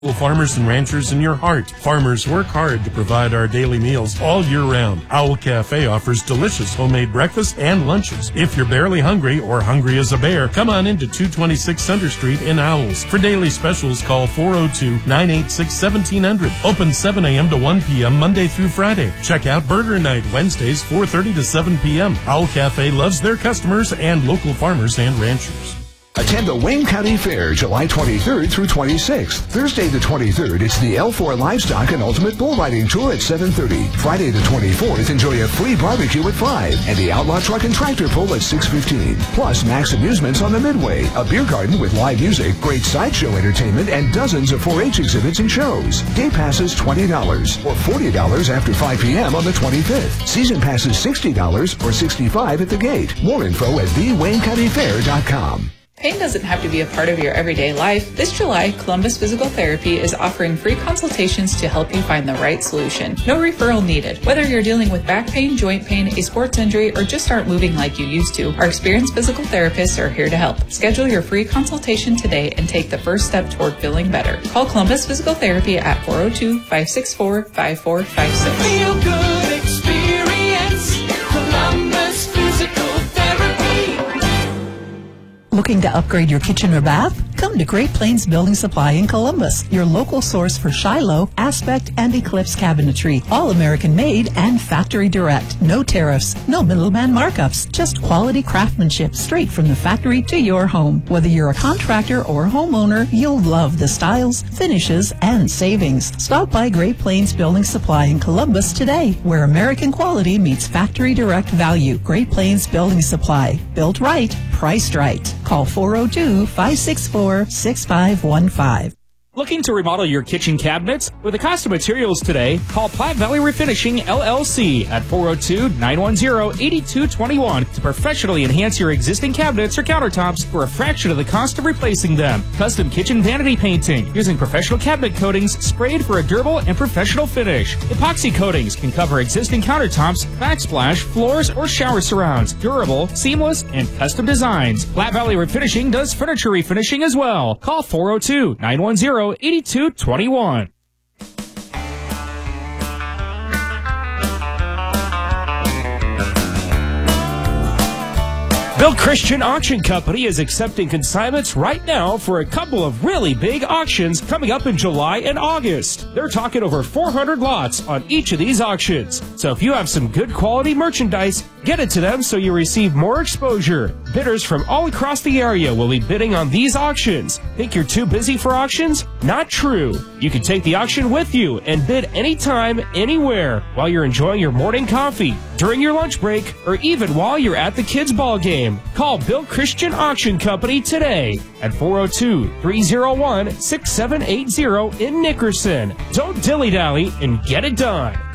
Farmers and ranchers in your heart. Farmers work hard to provide our daily meals all year round. Owl Cafe offers delicious homemade breakfast and lunches. If you're barely hungry or hungry as a bear, come on into 226 Center Street in Owls. For daily specials, call 402-986-1700. Open 7 a.m. to 1 p.m. Monday through Friday. Check out Burger Night Wednesdays 4:30 to 7 p.m. Owl Cafe loves their customers and local farmers and ranchers. Attend the Wayne County Fair July 23rd through 26th. Thursday the 23rd, it's the L4 Livestock and Ultimate Bull Riding Tour at 7:30. Friday the 24th, enjoy a free barbecue at 5 and the Outlaw Truck and Tractor Pull at 6:15. Plus, Max Amusements on the Midway, a beer garden with live music, great sideshow entertainment, and dozens of 4-H exhibits and shows. Day passes $20 or $40 after 5 p.m. on the 25th. Season passes $60 or $65 at the gate. More info at thewaynecountyfair.com. Pain doesn't have to be a part of your everyday life. This July, Columbus Physical Therapy is offering free consultations to help you find the right solution. No referral needed. Whether you're dealing with back pain, joint pain, a sports injury, or just aren't moving like you used to, our experienced physical therapists are here to help. Schedule your free consultation today and take the first step toward feeling better. Call Columbus Physical Therapy at 402-564-5456. Feel good experience, Columbus Physical Therapy. Looking to upgrade your kitchen or bath? Come to Great Plains Building Supply in Columbus, your local source for Shiloh, Aspect, and Eclipse cabinetry. All American made and factory direct. No tariffs, no middleman markups, just quality craftsmanship straight from the factory to your home. Whether you're a contractor or homeowner, you'll love the styles, finishes, and savings. Stop by Great Plains Building Supply in Columbus today, where American quality meets factory direct value. Great Plains Building Supply. Built right, priced right. Call 402-564-6515. Looking to remodel your kitchen cabinets? With the cost of materials today, call Platte Valley Refinishing LLC at 402-910-8221 to professionally enhance your existing cabinets or countertops for a fraction of the cost of replacing them. Custom kitchen vanity painting using professional cabinet coatings sprayed for a durable and professional finish. Epoxy coatings can cover existing countertops, backsplash, floors, or shower surrounds. Durable, seamless, and custom designs. Platte Valley Refinishing does furniture refinishing as well. Call 402-910-8221. Bill Christian Auction Company is accepting consignments right now for a couple of really big auctions coming up in July and August. They're talking over 400 lots on each of these auctions. So if you have some good quality merchandise, get it to them so you receive more exposure. Bidders from all across the area will be bidding on these auctions. Think you're too busy for auctions? Not true. You can take the auction with you and bid anytime, anywhere, while you're enjoying your morning coffee, during your lunch break, or even while you're at the kids' ball game. Call Bill Christian Auction Company today at 402-301-6780 in Nickerson. Don't dilly-dally and get it done.